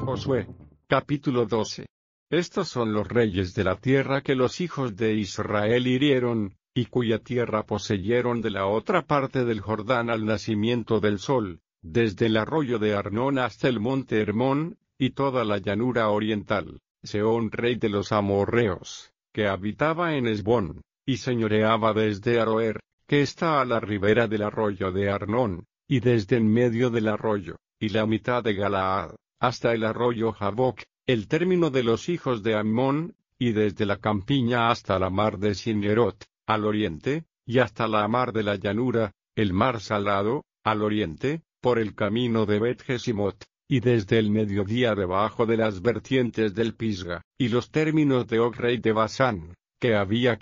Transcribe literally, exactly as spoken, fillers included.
Josué. Capítulo doce. Estos son los reyes de la tierra que los hijos de Israel hirieron, y cuya tierra poseyeron de la otra parte del Jordán al nacimiento del sol, desde el arroyo de Arnón hasta el monte Hermón, y toda la llanura oriental. Sehón rey de los amorreos, que habitaba en Hesbón, y señoreaba desde Aroer, que está a la ribera del arroyo de Arnón, y desde en medio del arroyo, y la mitad de Galaad, hasta el arroyo Jaboc, el término de los hijos de Ammón, y desde la campiña hasta la mar de Sinerot, al oriente, y hasta la mar de la llanura, el mar salado, al oriente, por el camino de Bet-Jesimot, y desde el mediodía debajo de las vertientes del Pisga, y los términos de Og rey de Basán, que había